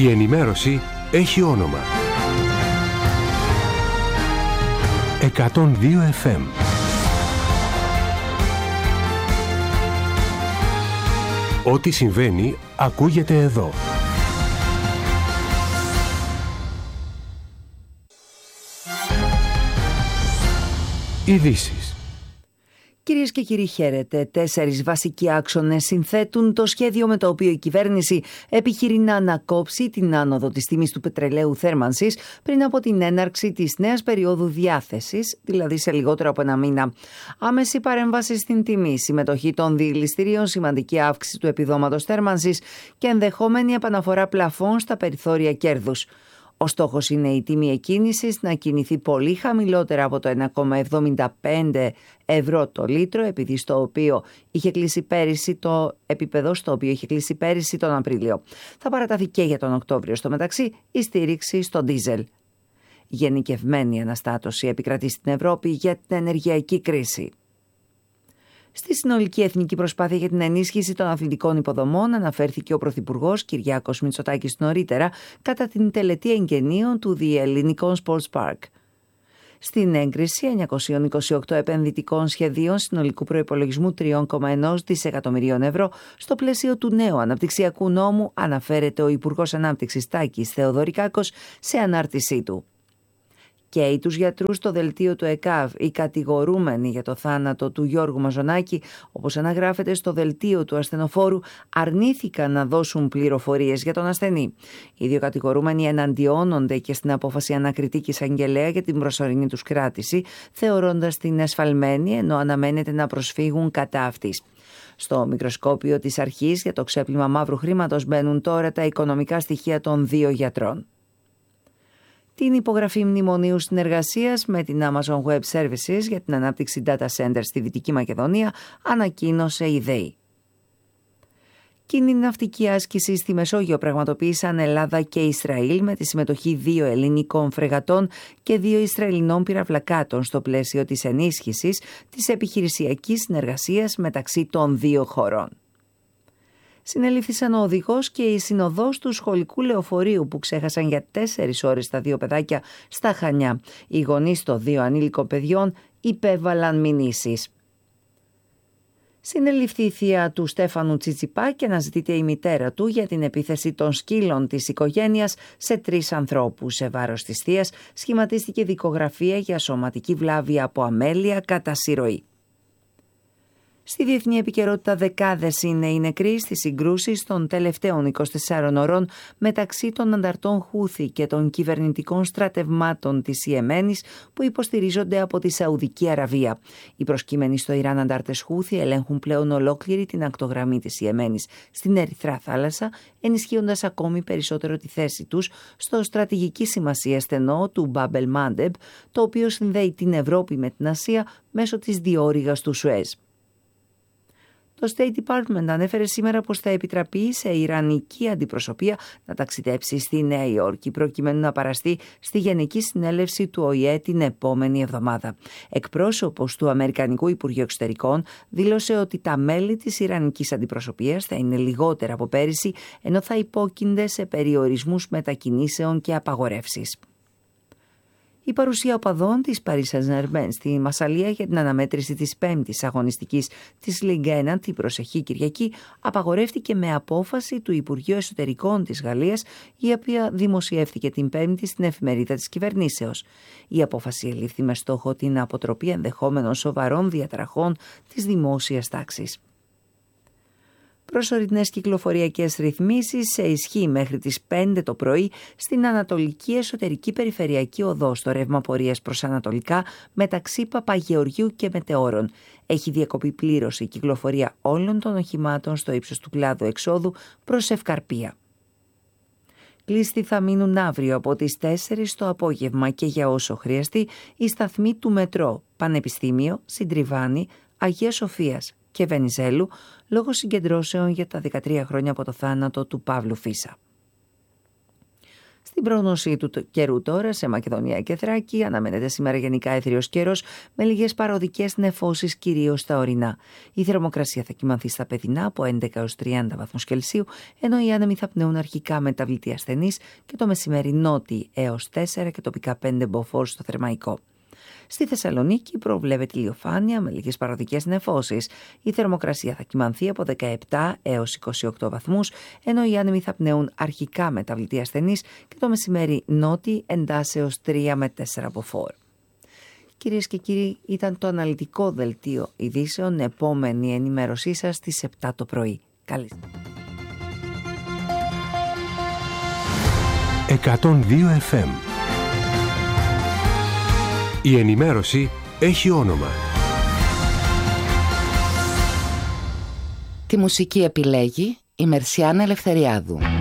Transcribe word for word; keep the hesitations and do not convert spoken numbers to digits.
Η ενημέρωση έχει όνομα. εκατόν δύο εφ εμ. Ό,τι συμβαίνει ακούγεται εδώ. Ειδήσεις. Κυρίες και κύριοι, χαίρετε. Τέσσερις βασικοί άξονες συνθέτουν το σχέδιο με το οποίο η κυβέρνηση επιχειρεί να ανακόψει την άνοδο της τιμής του πετρελαίου θέρμανσης πριν από την έναρξη της νέας περίοδου διάθεσης, δηλαδή σε λιγότερο από ένα μήνα. Άμεση παρέμβαση στην τιμή, συμμετοχή των διελιστηρίων, σημαντική αύξηση του επιδόματος θέρμανσης και ενδεχόμενη επαναφορά πλαφών στα περιθώρια κέρδους. Ο στόχος είναι η τιμή εκκίνησης να κινηθεί πολύ χαμηλότερα από το ένα κόμμα εβδομήντα πέντε ευρώ το λίτρο, επειδή στο οποίο είχε κλείσει πέρυσι το επίπεδο στο οποίο είχε κλείσει πέρυσι τον Απρίλιο. Θα παραταθεί και για τον Οκτώβριο. Στο μεταξύ, η στήριξη στο ντίζελ. Γενικευμένη αναστάτωση επικρατεί στην Ευρώπη για την ενεργειακή κρίση. Στη συνολική εθνική προσπάθεια για την ενίσχυση των αθλητικών υποδομών αναφέρθηκε ο Πρωθυπουργός Κυριάκος Μητσοτάκης νωρίτερα κατά την τελετή εγγενείων του Διελληνικών Sports Park. Στην έγκριση εννιακόσια είκοσι οκτώ επενδυτικών σχεδίων συνολικού προϋπολογισμού τρία κόμμα ένα δισεκατομμυρίων ευρώ στο πλαίσιο του νέου αναπτυξιακού νόμου, αναφέρεται ο Υπουργός Ανάπτυξης Τάκης Θεοδωρικάκος σε ανάρτησή του. Καίει τους γιατρούς στο δελτίο του ΕΚΑΒ. Οι κατηγορούμενοι για το θάνατο του Γιώργου Μαζονάκη, όπως αναγράφεται στο δελτίο του ασθενοφόρου, αρνήθηκαν να δώσουν πληροφορίες για τον ασθενή. Οι δύο κατηγορούμενοι εναντιώνονται και στην απόφαση ανακριτική εισαγγελέα για την προσωρινή τους κράτηση, θεωρώντας την εσφαλμένη, ενώ αναμένεται να προσφύγουν κατά αυτής. Στο μικροσκόπιο της αρχής για το ξέπλυμα μαύρου χρήματος μπαίνουν τώρα τα οικονομικά στοιχεία των δύο γιατρών. Την υπογραφή μνημονίου συνεργασίας με την Amazon Web Services για την ανάπτυξη data centers στη Δυτική Μακεδονία ανακοίνωσε η ΔΕΗ. Κοινή ναυτική άσκηση στη Μεσόγειο πραγματοποίησαν Ελλάδα και Ισραήλ με τη συμμετοχή δύο ελληνικών φρεγατών και δύο Ισραηλινών πυραυλακάτων στο πλαίσιο της ενίσχυσης της επιχειρησιακής συνεργασίας μεταξύ των δύο χωρών. Συνελήφθησαν ο οδηγός και η συνοδός του σχολικού λεωφορείου που ξέχασαν για τέσσερις ώρες τα δύο παιδάκια στα Χανιά. Οι γονείς των δύο ανήλικων παιδιών υπέβαλαν μηνύσεις. Συνελήφθη η θεία του Στέφανου Τσιτσιπά και αναζητείται η μητέρα του για την επίθεση των σκύλων της οικογένειας σε τρεις ανθρώπους. Σε βάρος της θείας σχηματίστηκε δικογραφία για σωματική βλάβη από αμέλεια κατά συρροή. Στη διεθνή επικαιρότητα, δεκάδες είναι οι νεκροί στις συγκρούσεις των τελευταίων είκοσι τεσσάρων ωρών μεταξύ των ανταρτών Χούθη και των κυβερνητικών στρατευμάτων της Ιεμένης που υποστηρίζονται από τη Σαουδική Αραβία. Οι προσκύμενοι στο Ιράν αντάρτες Χούθη ελέγχουν πλέον ολόκληρη την ακτογραμμή της Ιεμένης στην Ερυθρά θάλασσα, ενισχύοντας ακόμη περισσότερο τη θέση τους στο στρατηγική σημασία στενό του Μπάμπελ Μάντεμπ, το οποίο συνδέει την Ευρώπη με την Ασία μέσω της διόρυγας του Σουέζ. Το State Department ανέφερε σήμερα πως θα επιτραπεί σε ιρανική αντιπροσωπεία να ταξιδέψει στη Νέα Υόρκη προκειμένου να παραστεί στη Γενική Συνέλευση του Ο Η Ε την επόμενη εβδομάδα. Εκπρόσωπος του Αμερικανικού Υπουργείου Εξωτερικών δήλωσε ότι τα μέλη της ιρανικής αντιπροσωπείας θα είναι λιγότερα από πέρυσι, ενώ θα υπόκεινται σε περιορισμούς μετακινήσεων και απαγορεύσεις. Η παρουσία οπαδών της Paris Saint-Germain στη Μασσαλία για την αναμέτρηση της πέμπτης αγωνιστικής της Ligue ένα την προσεχή Κυριακή απαγορεύτηκε με απόφαση του Υπουργείου Εσωτερικών της Γαλλίας, η οποία δημοσιεύθηκε την Πέμπτη στην εφημερίδα της κυβερνήσεως. Η απόφαση ελήφθη με στόχο την αποτροπή ενδεχόμενων σοβαρών διαταραχών της δημόσιας τάξης. Προσωρινές κυκλοφοριακές ρυθμίσεις σε ισχύ μέχρι τις πέντε το πρωί στην Ανατολική Εσωτερική Περιφερειακή Οδό στο ρεύμα πορείας προς Ανατολικά μεταξύ Παπαγεωργίου και Μετεώρων. Έχει διακοπεί πλήρως η κυκλοφορία όλων των οχημάτων στο ύψος του κλάδου εξόδου προς Ευκαρπία. Κλειστοί θα μείνουν αύριο από τις τέσσερις το απόγευμα και για όσο χρειαστεί οι σταθμοί του Μετρό, Πανεπιστήμιο, Συντριβάνη, Αγίας Σοφίας και Βενιζέλου λόγω συγκεντρώσεων για τα δεκατρία χρόνια από το θάνατο του Παύλου Φίσα. Στην πρόγνωση του καιρού τώρα σε Μακεδονία και Θράκη αναμένεται σήμερα γενικά έθριος καιρός με λίγες παροδικές νεφώσεις κυρίως στα ορεινά. Η θερμοκρασία θα κυμανθεί στα παιδινά από έντεκα έως τριάντα βαθμούς Κελσίου, ενώ οι άνεμοι θα πνέουν αρχικά μεταβλητή ασθενείς και το μεσημέρι νότιοι έως τέσσερα και τοπικά πέντε μποφόρ στο Θερμαϊκό. Στη Θεσσαλονίκη προβλέπεται ηλιοφάνεια με λίγες παροδικές νεφώσεις. Η θερμοκρασία θα κυμανθεί από δεκαεπτά έως είκοσι οκτώ βαθμούς, ενώ οι άνεμοι θα πνέουν αρχικά μεταβλητή ασθενείς και το μεσημέρι νότιοι εντάσσεως τρία με τέσσερα μποφόρ. Κυρίες και κύριοι, ήταν το αναλυτικό δελτίο ειδήσεων. Επόμενη ενημέρωσή σας στις επτά το πρωί. Καλή. εκατόν δύο εφ εμ. Η ενημέρωση έχει όνομα. Τη μουσική επιλέγει η Μερσιάνα Ελευθεριάδου.